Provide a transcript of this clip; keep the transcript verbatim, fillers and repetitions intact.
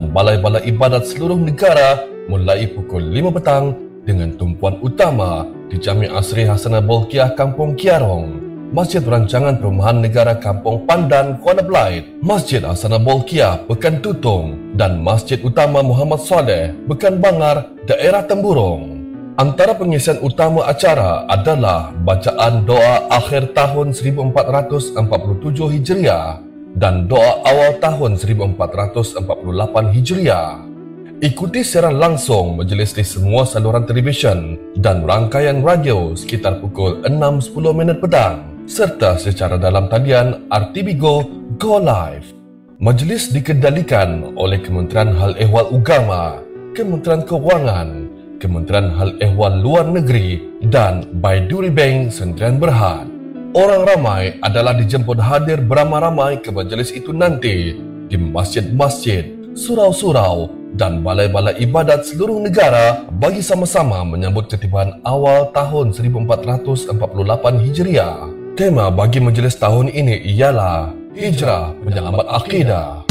dan balai-balai ibadat seluruh negara mulai pukul lima petang dengan tumpuan utama di Jami' Asri Hasanah Bolkiah Kampung Kiarong, Masjid Rancangan Perumahan Negara Kampung Pandan Kuala Belait, Masjid Hasanah Bolkiah Pekan Tutung dan Masjid Utama Muhammad Saleh Pekan Bangar, Daerah Temburong. Antara pengisian utama acara adalah bacaan doa akhir tahun seribu empat ratus empat puluh tujuh Hijriah dan doa awal tahun seribu empat ratus empat puluh lapan Hijriah. Ikuti siaran langsung majlis di semua saluran televisyen dan rangkaian radio sekitar pukul enam sepuluh minit petang serta secara dalam talian R T B Go Go Live. Majlis dikendalikan oleh Kementerian Hal Ehwal Ugama, Kementerian Keuangan, Kementerian Hal Ehwal Luar Negeri dan Baiduri Bank Sdn Berhad. Orang ramai adalah dijemput hadir beramai-ramai ke majlis itu nanti di masjid-masjid, surau-surau dan balai-balai ibadat seluruh negara bagi sama-sama menyambut ketibahan awal tahun seribu empat ratus empat puluh lapan Hijriah. Tema bagi majlis tahun ini ialah Hijrah Penyelamat Akidah.